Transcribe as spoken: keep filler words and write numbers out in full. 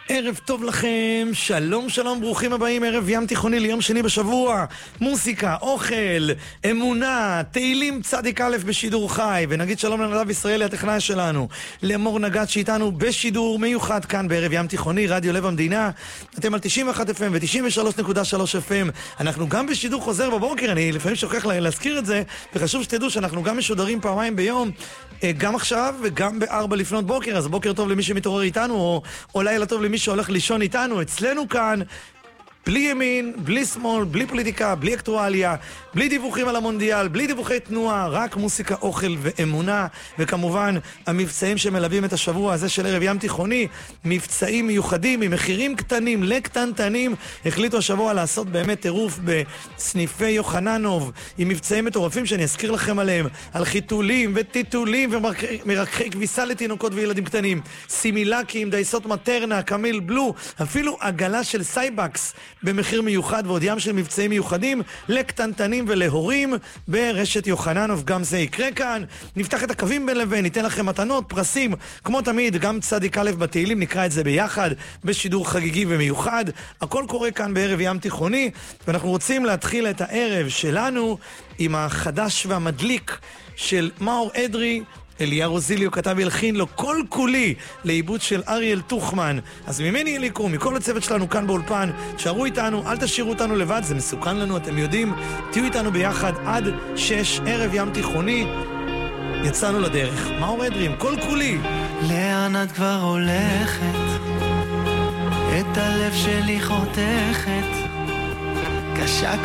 ערב טוב לכם, שלום שלום, ברוכים הבאים, ערב ים תיכוני ליום שני בשבוע. מוסיקה, אוכל, אמונה, תהילים צדיק א' בשידור חי. ונגיד שלום לנדב ישראלי הטכנאי שלנו, למור נגד שאיתנו בשידור מיוחד כאן בערב ים תיכוני, רדיו לב המדינה. אתם על תשעים ואחת אף אם ו-תשעים ושלוש נקודה שלוש אף אם. אנחנו גם בשידור חוזר בבוקר, אני לפעמים שוכח להזכיר את זה, וחשוב שתדעו שאנחנו גם משודרים פעמיים ביום, גם עכשיו וגם בארבע לפנות בוקר. אז בוקר טוב למי שמתעורר איתנו, או, או לילה טוב למי שהולך לישון איתנו. אצלנו כאן בלי ימין, בלי שמאל, בלי פוליטיקה, בלי אקטואליה, בלי דיווחים על המונדיאל, בלי דיווחי תנועה, רק מוסיקה, אוכל ואמונה. וכמובן המבצעים שמלווים את השבוע הזה של ערב ים תיכוני, מבצעים מיוחדים ממחירים קטנים לקטנטנים. החליטו השבוע לעשות באמת טירוף בסניפי יוחננוב עם מבצעים מטורפים שאני אזכיר לכם עליהם, על חיתולים וטיטולים ומרקחי כביסה לתינוקות וילדים קטנים, סימילקים, דייסות מטרנה, קמיל בלו, אפילו עגלה של סייבקס במחיר מיוחד, ועוד ים של מבצעים מיוחדים לקטנטנים ולהורים ברשת יוחננוב. גם זה יקרה כאן. נפתח את הקווים בין לבין, ניתן לכם מתנות, פרסים, כמו תמיד, גם צדיק א' בתהילים, נקרא את זה ביחד בשידור חגיגי ומיוחד. הכל קורה כאן בערב ים תיכוני, ואנחנו רוצים להתחיל את הערב שלנו עם החדש והמדליק של מאור אדרי. אליה רוזיליו כתב ילחין לו כל כולי לעיבוד של אריאל תוכמן. אז ממני אליקו, מכל הצוות שלנו כאן באולפן, תשארו איתנו, אל תשאירו אותנו לבד, זה מסוכן לנו, אתם יודעים. תהיו איתנו ביחד עד שש, ערב ים תיכוני. יצאנו לדרך. מאור אדרי, כל כולי. לאן את כבר הולכת? את הלב שלי חותכת, קשה